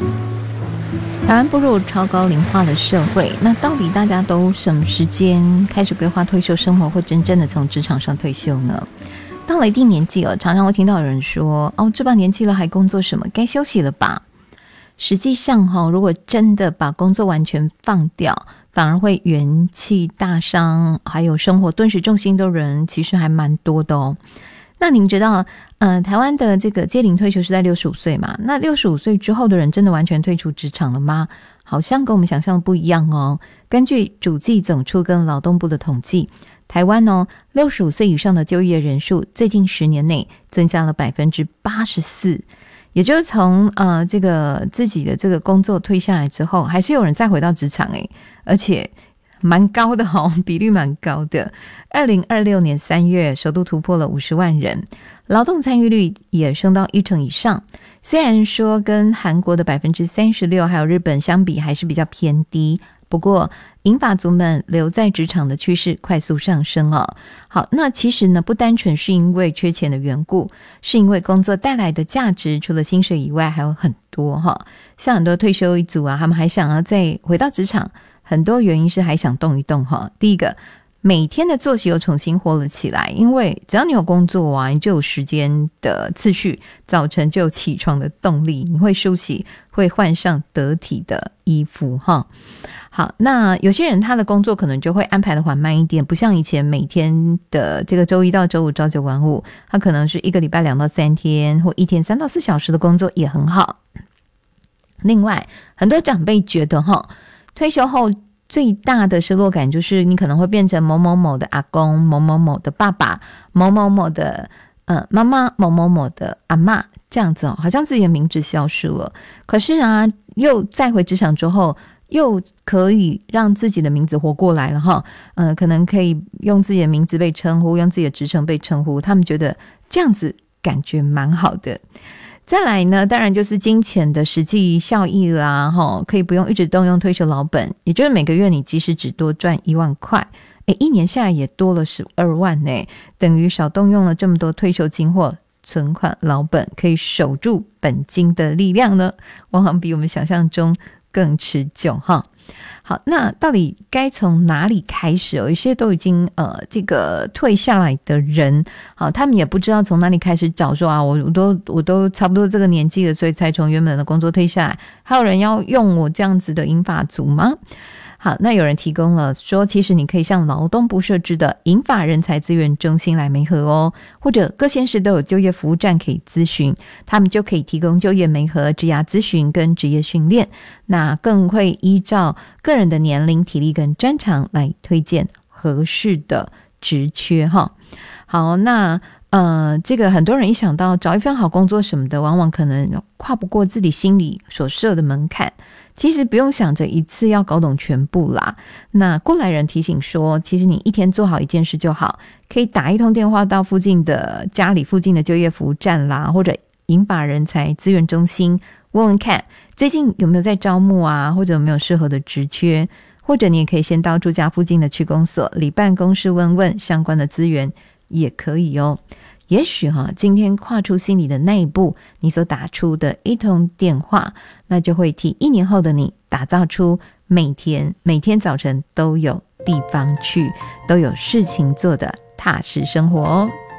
台湾步入超高龄化的社会，那到底大家都什么时间开始规划退休生活，或真正的从职场上退休呢？到了一定年纪常常会听到有人说，这把年纪了还工作什么，该休息了吧。实际上如果真的把工作完全放掉，反而会元气大伤，还有生活顿时重心的人其实还蛮多的哦。那您知道台湾的这个阶龄退休是在65岁嘛？那65岁之后的人真的完全退出职场了吗？好像跟我们想象的不一样哦。根据主计总处跟劳动部的统计，台湾65岁以上的就业人数最近10年内增加了 84%， 也就是从这个自己的这个工作退下来之后，还是有人再回到职场而且蛮高的比例蛮高的。2026年3月首度突破了50万人，劳动参与率也升到1成以上。虽然说跟韩国的 36% 还有日本相比还是比较偏低，不过银发族们留在职场的趋势快速上升好，那其实呢不单纯是因为缺钱的缘故，是因为工作带来的价值除了薪水以外还有很多像很多退休一族他们还想要再回到职场，很多原因是还想动一动第一个，每天的作息又重新活了起来，因为只要你有工作你就有时间的次序，早晨就有起床的动力，你会梳洗，会换上得体的衣服好，那有些人他的工作可能就会安排的缓慢一点，不像以前每天的这个周一到周五朝9晚5，他可能是一个礼拜2到3天，或一天3到4小时的工作也很好。另外很多长辈觉得退休后最大的失落感就是你可能会变成某某某的阿公，某某某的爸爸，某某某的妈妈，某某某的阿嬷，这样子好像自己的名字消失了。可是又再回职场之后，又可以让自己的名字活过来了可能可以用自己的名字被称呼，用自己的职称被称呼，他们觉得这样子感觉蛮好的。再来呢，当然就是金钱的实际效益啦可以不用一直动用退休老本，也就是每个月你即使只多赚1万块一年下来也多了12万等于少动用了这么多退休金或存款老本，可以守住本金的力量呢，往往比我们想象中更持久好，那到底该从哪里开始有一些都已经这个退下来的人他们也不知道从哪里开始找，说我都差不多这个年纪了，所以才从原本的工作退下来，还有人要用我这样子的银发族吗？好，那有人提供了说，其实你可以向劳动部设置的银发人才资源中心来媒合或者各县市都有就业服务站可以咨询，他们就可以提供就业媒合、职涯咨询跟职业训练，那更会依照个人的年龄、体力跟专长来推荐合适的职缺好，那这个很多人一想到找一份好工作什么的，往往可能跨不过自己心里所设的门槛。其实不用想着一次要搞懂全部啦，那过来人提醒说，其实你一天做好一件事就好，可以打一通电话到家里附近的就业服务站啦，或者银发人才资源中心问问看最近有没有在招募或者有没有适合的职缺，或者你也可以先到住家附近的区公所、里办公室问问相关的资源也可以也许今天跨出心里的那一步，你所打出的一通电话，那就会替1年后的你打造出每天早晨都有地方去，都有事情做的踏实生活